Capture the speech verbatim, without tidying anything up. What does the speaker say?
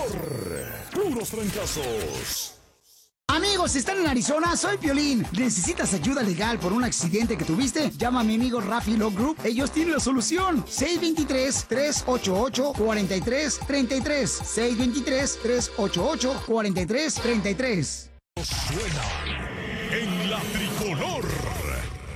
Puros trancazos. Amigos, ¿están en Arizona? Soy Piolín. ¿Necesitas ayuda legal por un accidente que tuviste? Llama a mi amigo Rafi Law Group. Ellos tienen la solución. seis dos tres, tres ocho ocho, cuatro tres tres tres. seis dos tres, tres ocho ocho, cuatro tres tres tres. Suena en la tricolor.